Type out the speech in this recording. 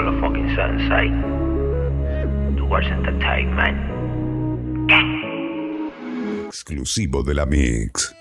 motherfucking sensei. Towards entertainment. Exclusivo de la Mix.